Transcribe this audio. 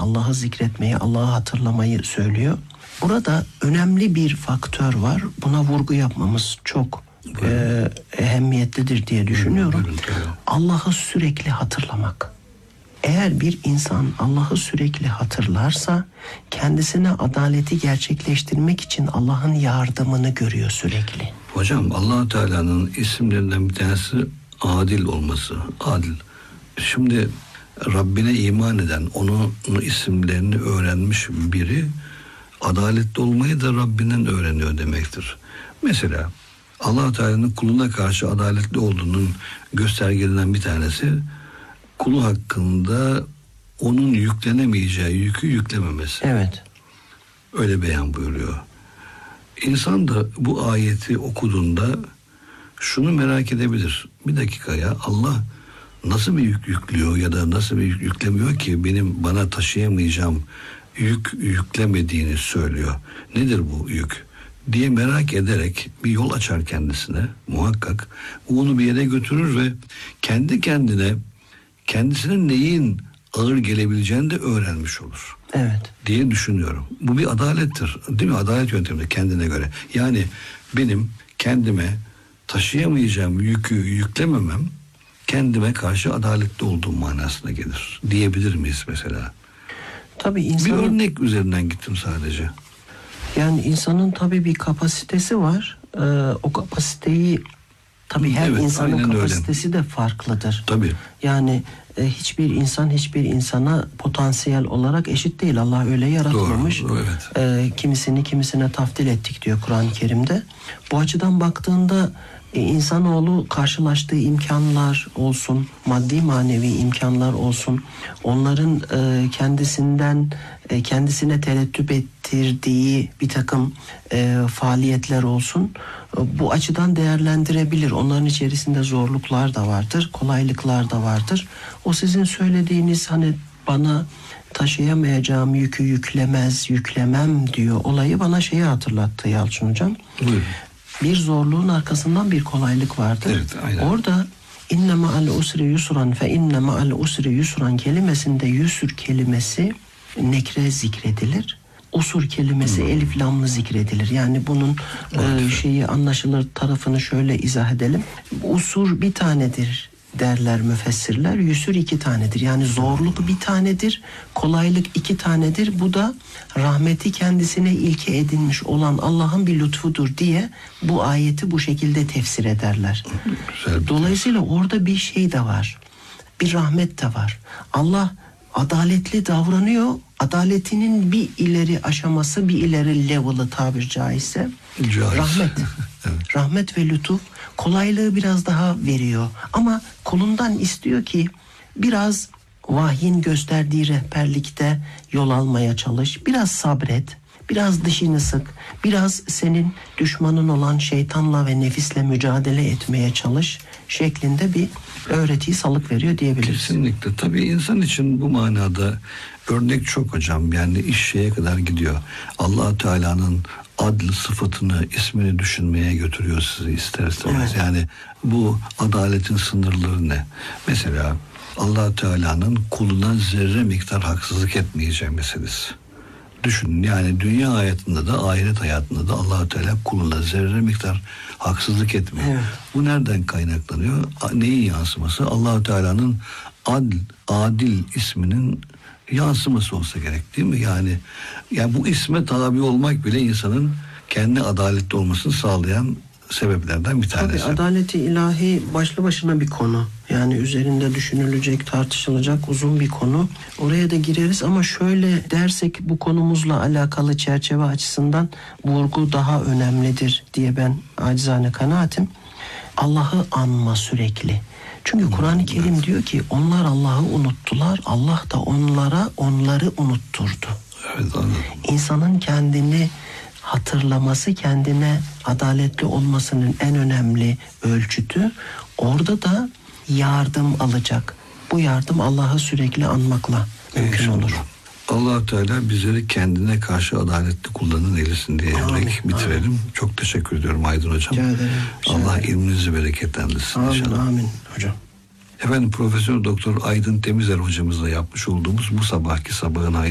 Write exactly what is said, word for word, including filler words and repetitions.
Allah'ı zikretmeyi, Allah'ı hatırlamayı söylüyor. Burada önemli bir faktör var. Buna vurgu yapmamız çok e, ehemmiyetlidir diye düşünüyorum. Allah'ı sürekli hatırlamak. Eğer bir insan Allah'ı sürekli hatırlarsa kendisine adaleti gerçekleştirmek için Allah'ın yardımını görüyor sürekli. Hocam Allah Teala'nın isimlerinden bir tanesi adil olması. Adil. Şimdi Rabbine iman eden, onun isimlerini öğrenmiş biri adaletli olmayı da Rabbinden öğreniyor demektir. Mesela Allah Teala'nın kuluna karşı adaletli olduğunun göstergelerinden bir tanesi kulu hakkında onun yüklenemeyeceği yükü yüklememesi. Evet. Öyle beyan buyuruyor. İnsan da bu ayeti okuduğunda şunu merak edebilir. Bir dakikaya Allah nasıl bir yük yüklüyor ya da nasıl bir yük yüklemiyor ki benim bana taşıyamayacağım yük yüklemediğini söylüyor. Nedir bu yük diye merak ederek bir yol açar kendisine muhakkak. Onu bir yere götürür ve kendi kendine kendisinin neyin ağır gelebileceğini de öğrenmiş olur. Evet. Diye düşünüyorum. Bu bir adalettir. Değil mi? Adalet yöntemi kendine göre. Yani benim kendime taşıyamayacağım yükü yüklememem kendime karşı adaletli olduğum manasına gelir. Diyebilir miyiz mesela? Tabii insanın, bir örnek üzerinden gittim sadece. Yani insanın tabii bir kapasitesi var. Ee, o kapasiteyi tabii her evet, insanın kapasitesi öyle de farklıdır. Tabii. Yani e, hiçbir insan hiçbir insana potansiyel olarak eşit değil. Allah öyle yaratmamış. Doğru, evet. E, kimisini kimisine taftil ettik diyor Kur'an-ı Kerim'de. Bu açıdan baktığında e, insanoğlu karşılaştığı imkanlar olsun, maddi manevi imkanlar olsun, onların e, kendisinden e, kendisine tereddüt ettirdiği bir takım e, faaliyetler olsun. E, bu açıdan değerlendirebilir. Onların içerisinde zorluklar da vardır, kolaylıklar da vardır. O sizin söylediğiniz hani bana taşıyamayacağım yükü yüklemez, yüklemem diyor olayı bana şeyi hatırlattı Yalçın Hocam. Buyurun. Bir zorluğun arkasından bir kolaylık vardır. Evet, aynen. Orada inne ma'al usri yusran fe inne ma'al usri yusran kelimesinde yusur kelimesi nekre zikredilir. Usur kelimesi hmm. elif lamlı zikredilir. Yani bunun e, şeyi anlaşılır tarafını şöyle izah edelim. Usur bir tanedir derler müfessirler. Yüsür iki tanedir. Yani zorluk bir tanedir, kolaylık iki tanedir. Bu da rahmeti kendisine ilke edinmiş olan Allah'ın bir lütfudur diye bu ayeti bu şekilde tefsir ederler. Dolayısıyla orada bir şey de var. Bir rahmet de var. Allah adaletli davranıyor. Adaletinin bir ileri aşaması, bir ileri level'ı tabir caizse Caiz. rahmet. Evet. Rahmet ve lütuf kolaylığı biraz daha veriyor. Ama kulundan istiyor ki biraz vahyin gösterdiği rehberlikte yol almaya çalış. Biraz sabret. Biraz dişini sık. Biraz senin düşmanın olan şeytanla ve nefisle mücadele etmeye çalış şeklinde bir öğretiyi salık veriyor diyebiliriz. Kesinlikle. Tabii insan için bu manada örnek çok hocam. Yani iş şeye kadar gidiyor. Allah Teala'nın adl sıfatını, ismini düşünmeye götürüyor sizi ister istemez. Evet. Yani bu adaletin sınırları ne? Mesela Allah Teala'nın kuluna zerre miktar haksızlık etmeyeceği meselesi. Düşünün yani dünya hayatında da ahiret hayatında da Allah Teala kuluna zerre miktar haksızlık etmiyor. Evet. Bu nereden kaynaklanıyor? Neyin yansıması? Allah Teala'nın adl, adil isminin yansıması olsa gerek değil mi? Yani yani bu isme tabi olmak bile insanın kendi adaletli olmasını sağlayan sebeplerden bir tanesi. Tabii adaleti ilahi başlı başına bir konu. Yani üzerinde düşünülecek, tartışılacak uzun bir konu. Oraya da gireriz ama şöyle dersek bu konumuzla alakalı çerçeve açısından vurgu daha önemlidir diye ben acizane kanaatim. Allah'ı anma sürekli. Çünkü Kur'an-ı Kerim evet. diyor ki onlar Allah'ı unuttular. Allah da onlara onları unutturdu. Evet, anladım. İnsanın kendini hatırlaması, kendine adaletli olmasının en önemli ölçütü. Orada da yardım alacak. Bu yardım Allah'ı sürekli anmakla mümkün İnşallah. olur. Allah Teala bizleri kendine karşı adaletli kullanın eylesin diyerek bitirelim. Amin. Çok teşekkür ediyorum Aydın Hocam. Rica ederim. Allah ilminizi bereketlendirsin amin, inşallah. Amin hocam. Efendim Profesör Doktor Aydın Temizer hocamızla yapmış olduğumuz bu sabahki sabahın